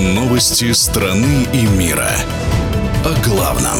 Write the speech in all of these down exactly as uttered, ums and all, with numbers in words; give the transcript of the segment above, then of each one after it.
Новости страны и мира. О главном.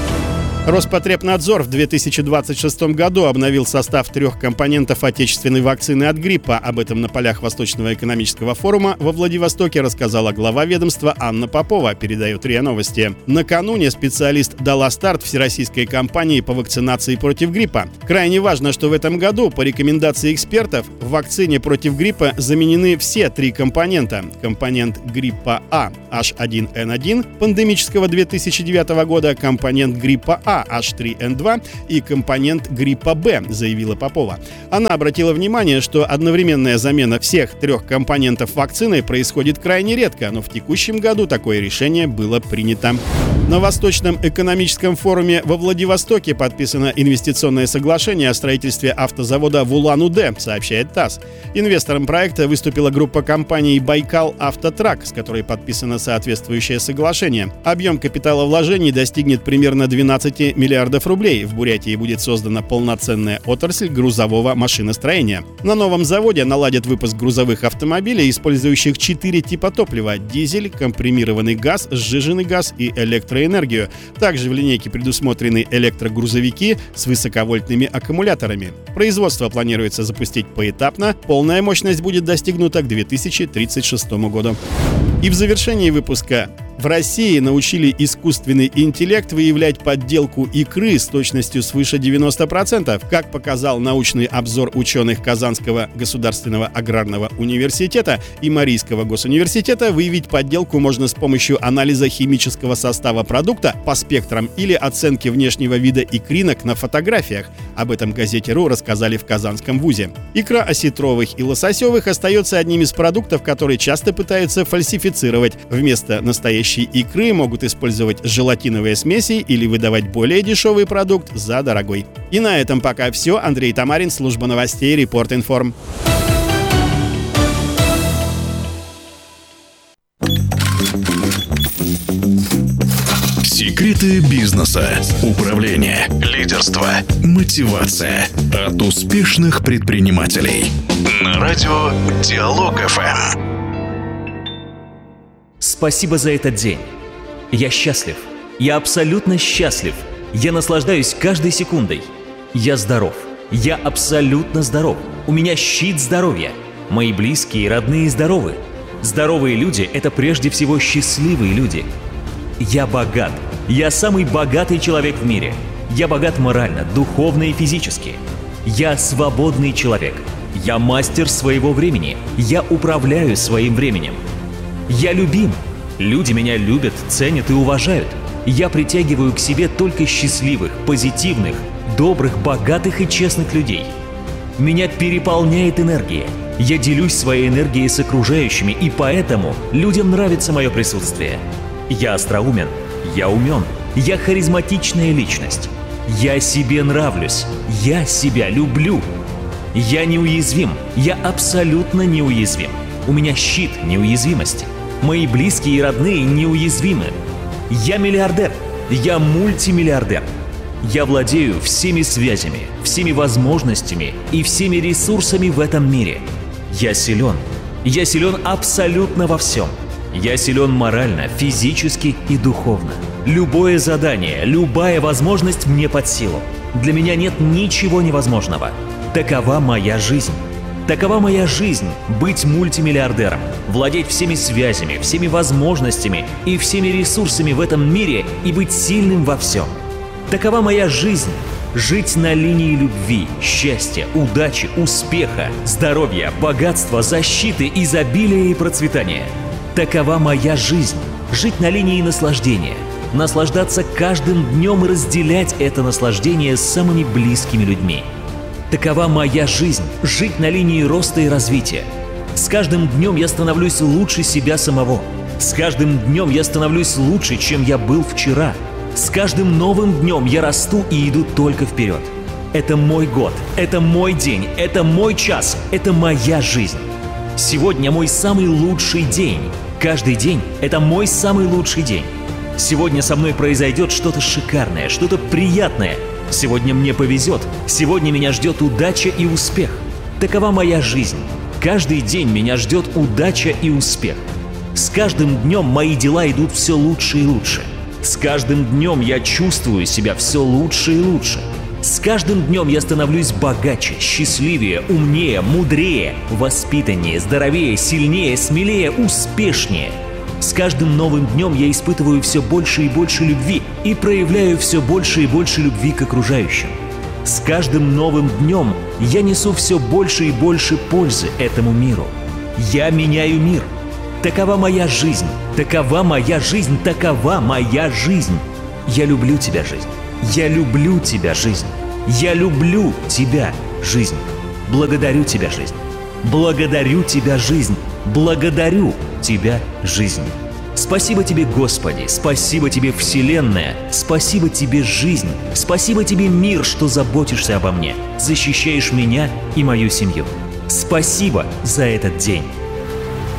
Роспотребнадзор в две тысячи двадцать шестом году обновил состав трех компонентов отечественной вакцины от гриппа. Об этом на полях Восточного экономического форума во Владивостоке рассказала глава ведомства Анна Попова, передает РИА Новости. Накануне специалист дала старт всероссийской кампании по вакцинации против гриппа. Крайне важно, что в этом году, по рекомендации экспертов, в вакцине против гриппа заменены все три компонента. Компонент гриппа А эйч один эн один пандемического две тысячи девятого года, компонент гриппа А эйч три эн два и компонент гриппа Б, заявила Попова. Она обратила внимание, что одновременная замена всех трех компонентов вакцины происходит крайне редко, но в текущем году такое решение было принято. На Восточном экономическом форуме во Владивостоке подписано инвестиционное соглашение о строительстве автозавода в Улан-Удэ, сообщает ТАСС. Инвестором проекта выступила группа компаний «Байкал Автотрак», с которой подписано соответствующее соглашение. Объем капиталовложений достигнет примерно двенадцати миллиардов рублей. В Бурятии будет создана полноценная отрасль грузового машиностроения. На новом заводе наладят выпуск грузовых автомобилей, использующих четыре типа топлива: дизель, компримированный газ, сжиженный газ и электроэнергию. Также в линейке предусмотрены электрогрузовики с высоковольтными аккумуляторами. Производство планируется запустить поэтапно. Полная мощность будет достигнута к две тысячи тридцать шестому году. И в завершении выпуска: в России научили искусственный интеллект выявлять подделку икры с точностью свыше девяноста процентов. Как показал научный обзор ученых Казанского государственного аграрного университета и Марийского госуниверситета, выявить подделку можно с помощью анализа химического состава продукта по спектрам или оценки внешнего вида икринок на фотографиях. Об этом газете РУ рассказали в Казанском вузе. Икра осетровых и лососевых остается одним из продуктов, которые часто пытаются фальсифицировать. Вместо настоящей икры могут использовать желатиновые смеси или выдавать более дешевый продукт за дорогой. И на этом пока все. Андрей Тамарин, служба новостей, Репорт.Информ. Секреты бизнеса, управления, лидерства, мотивация от успешных предпринимателей. На радио Диалог эф эм. Спасибо за этот день. Я счастлив. Я абсолютно счастлив. Я наслаждаюсь каждой секундой. Я здоров. Я абсолютно здоров. У меня щит здоровья. Мои близкие и родные здоровы. Здоровые люди – это прежде всего счастливые люди. Я богат. Я самый богатый человек в мире. Я богат морально, духовно и физически. Я свободный человек. Я мастер своего времени. Я управляю своим временем. Я любим. Люди меня любят, ценят и уважают. Я притягиваю к себе только счастливых, позитивных, добрых, богатых и честных людей. Меня переполняет энергия. Я делюсь своей энергией с окружающими, и поэтому людям нравится мое присутствие. Я остроумен. Я умен. Я харизматичная личность. Я себе нравлюсь. Я себя люблю. Я неуязвим. Я абсолютно неуязвим. У меня щит неуязвимости. Мои близкие и родные неуязвимы. Я миллиардер. Я мультимиллиардер. Я владею всеми связями, всеми возможностями и всеми ресурсами в этом мире. Я силен. Я силен абсолютно во всем. Я силен морально, физически и духовно. Любое задание, любая возможность мне под силу. Для меня нет ничего невозможного. Такова моя жизнь. Такова моя жизнь – быть мультимиллиардером, владеть всеми связями, всеми возможностями и всеми ресурсами в этом мире и быть сильным во всем. Такова моя жизнь – жить на линии любви, счастья, удачи, успеха, здоровья, богатства, защиты, изобилия и процветания. Такова моя жизнь – жить на линии наслаждения, наслаждаться каждым днем и разделять это наслаждение с самыми близкими людьми. Такова моя жизнь – жить на линии роста и развития. С каждым днем я становлюсь лучше себя самого. С каждым днем я становлюсь лучше, чем я был вчера. С каждым новым днем я расту и иду только вперед. Это мой год, это мой день, это мой час, это моя жизнь. Сегодня мой самый лучший день. Каждый день – это мой самый лучший день. Сегодня со мной произойдет что-то шикарное, что-то приятное. Сегодня мне повезет, сегодня меня ждет удача и успех. Такова моя жизнь. Каждый день меня ждет удача и успех. С каждым днем мои дела идут все лучше и лучше. С каждым днем я чувствую себя все лучше и лучше. С каждым днем я становлюсь богаче, счастливее, умнее, мудрее, воспитаннее, здоровее, сильнее, смелее, успешнее. С каждым новым днем я испытываю все больше и больше любви и проявляю все больше и больше любви к окружающим. С каждым новым днем я несу все больше и больше пользы этому миру. Я меняю мир. Такова моя жизнь, такова моя жизнь, такова моя жизнь. Я люблю тебя, жизнь. Я люблю тебя, жизнь. Я люблю тебя, жизнь. Благодарю тебя, жизнь. Благодарю тебя, жизнь. Благодарю тебя, жизнь. Спасибо тебе, Господи, спасибо тебе, Вселенная, спасибо тебе, жизнь, спасибо тебе, мир, что заботишься обо мне, защищаешь меня и мою семью. Спасибо за этот день.